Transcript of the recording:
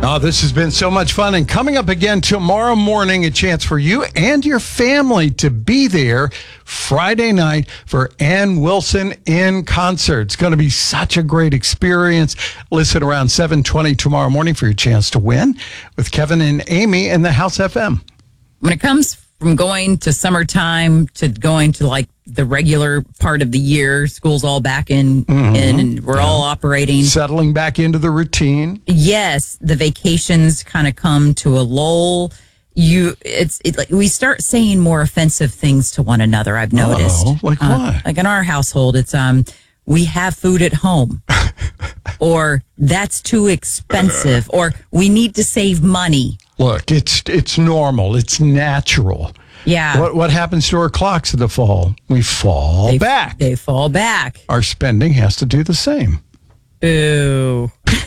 Oh, this has been so much fun. And coming up again tomorrow morning, a chance for you and your family to be there Friday night for Ann Wilson in concert. It's going to be such a great experience. Listen around 7:20 tomorrow morning for your chance to win with Kevin and Amy in the House FM. When it comes from going to summertime to going to like the regular part of the year, school's all back in and we're all operating. Settling back into the routine. Yes, the vacations kind of come to a lull. We start saying more offensive things to one another, I've noticed. Like what? Like in our household, it's we have food at home. Or that's too expensive. Or we need to save money. Look, it's normal. It's natural. Yeah. What happens to our clocks in the fall? We fall back. They fall back. Our spending has to do the same. Ooh.